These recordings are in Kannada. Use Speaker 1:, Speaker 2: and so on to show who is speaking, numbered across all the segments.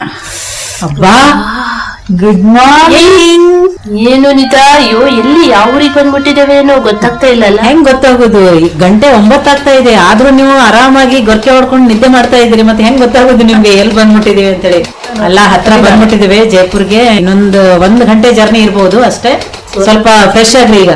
Speaker 1: ಅಬ್ಬಾ, ಗುಡ್ ಮಾರ್ನಿಂಗ್.
Speaker 2: ಏನು ನಿತಾ, ಅಯ್ಯೋ ಎಲ್ಲಿ ಯಾವ ಊರಿಗೆ ಬಂದ್ಬಿಟ್ಟಿದ್ದೇವೆ ಏನೋ ಗೊತ್ತಾಗ್ತಾ ಇಲ್ಲಲ್ಲ.
Speaker 1: ಹೆಂಗ್ ಗೊತ್ತಾಗೋದು? ಗಂಟೆ 9 ಆಗ್ತಾ ಇದೆ, ಆದ್ರೂ ನೀವು ಆರಾಮಾಗಿ ಗೊರಕೆ ಹೊಡ್ಕೊಂಡು ನಿದ್ದೆ ಮಾಡ್ತಾ ಇದ್ದೀರಿ. ಮತ್ತೆ ಹೆಂಗ್ ಗೊತ್ತಾಗೋದು ನಿಮ್ಗೆ ಎಲ್ಲಿ ಬಂದ್ಬಿಟ್ಟಿದೀವಿ ಅಂತೇಳಿ? ಅಲ್ಲ, ಹತ್ರ ಬಂದ್ಬಿಟ್ಟಿದ್ದೇವೆ ಜೈಪುರ್ಗೆ. ಇನ್ನೊಂದು 1 ಗಂಟೆ ಜರ್ನಿ ಇರ್ಬೋದು ಅಷ್ಟೇ. ಸ್ವಲ್ಪ ಫ್ರೆಶ್ ಆಗ್ರಿ ಈಗ.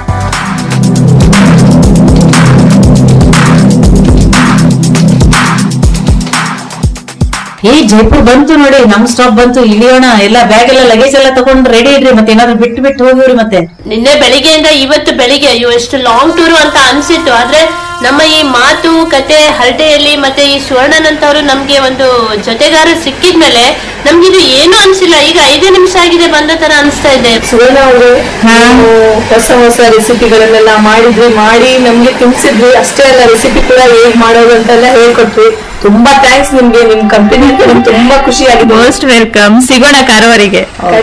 Speaker 1: ಜೈಪುರ್ ಬಂತು ನೋಡಿ, ನಮ್ ಸ್ಟಾಪ್ ಬಂತು, ಇಳಿಯೋಣ. ಎಲ್ಲ ಬ್ಯಾಗ್ ಎಲ್ಲ ಲಗೇಜ್ ಎಲ್ಲ ತಗೊಂಡು ರೆಡಿ ಇಡ್ರಿ. ಮತ್ತೆ ಏನಾದ್ರು ಬಿಟ್ಟು ಹೋಗಿವ್ರಿ. ಮತ್ತೆ
Speaker 2: ನಿನ್ನೆ ಬೆಳಿಗ್ಗೆಯಿಂದ ಇವತ್ತು ಬೆಳಿಗ್ಗೆ ಅಯ್ಯೋ ಎಷ್ಟು ಲಾಂಗ್ ಟೂರ್ ಅಂತ ಅನ್ಸಿತ್ತು. ಆದ್ರೆ ನಮ್ಮ ಈ ಮಾತು ಕತೆ ಹರಟೆಯಲ್ಲಿ ಮತ್ತೆ ಈ ಸುವರ್ಣನಂತವ್ರು ನಮ್ಗೆ ಒಂದು ಜೊತೆಗಾರ ಸಿಕ್ಕಿದ್ಮೇಲೆ ನಮ್ಗಿದು ಏನು ಅನ್ಸಿಲ್ಲ. ಈಗ 5 ನಿಮಿಷ ಆಗಿದೆ ಬಂದ ತರ ಅನ್ಸ್ತಾ ಇದೆ.
Speaker 3: ಸುವರ್ಣ ಅವರು ಹೊಸ ರೆಸಿಪಿಗಳನ್ನೆಲ್ಲ ಮಾಡಿ ನಮ್ಗೆ ತಿನ್ಸಿದ್ರಿ. ಅಷ್ಟೇ ಅಲ್ಲ, ರೆಸಿಪಿ ಕೂಡ ಹೇಗ್ ಮಾಡೋದು ಅಂತೆಲ್ಲ ಹೇಳ್ಕೊಟ್ರಿ. ತುಂಬಾ ಥ್ಯಾಂಕ್ಸ್ ನಿಮ್ಗೆ. ನಿಮ್ ಕಂಪನಿ ಅಂತ ನಮ್ಗೆ ತುಂಬಾ ಖುಷಿ ಆಗಿದೆ.
Speaker 4: Most welcome. ಸಿಗೋಣ ಕಾರವಾರಿಗೆ.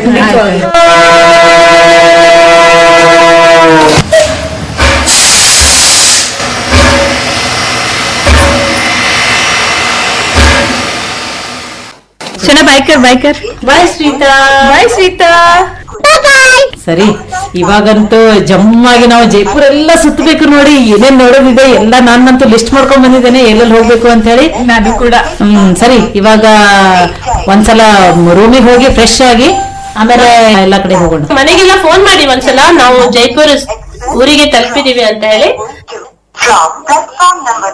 Speaker 4: ಬೈಕರ್.
Speaker 2: ಬಾಯ್ ಶ್ರೀತಾ.
Speaker 1: ಸರಿ, ಇವಾಗಂತೂ ಜಮ್ಮಾಗಿ ನಾವು ಜೈಪುರ್ ಎಲ್ಲ ಸುತ್ತಬೇಕು ನೋಡಿ. ಏನೇನ್ ನೋಡೋದಿದೆ ಎಲ್ಲ ನಾನಂತೂ ಲಿಸ್ಟ್ ಮಾಡ್ಕೊಂಡ್ ಬಂದಿದ್ದೇನೆ, ಎಲ್ಲೆಲ್ಲಿ ಹೋಗ್ಬೇಕು ಅಂತ ಹೇಳಿ.
Speaker 4: ನಾನು ಕೂಡ.
Speaker 1: ಸರಿ, ಇವಾಗ ಒಂದ್ಸಲ ರೂಮಿಗೆ ಹೋಗಿ ಫ್ರೆಶ್ ಆಗಿ ಆಮೇಲೆ ಎಲ್ಲಾ ಕಡೆ ಹೋಗೋಣ.
Speaker 2: ಮನೆಗೆಲ್ಲ ಫೋನ್ ಮಾಡಿ ಒಂದ್ಸಲ, ನಾವು ಜೈಪುರ್ ಊರಿಗೆ ತಲುಪಿದೀವಿ ಅಂತ ಹೇಳಿ.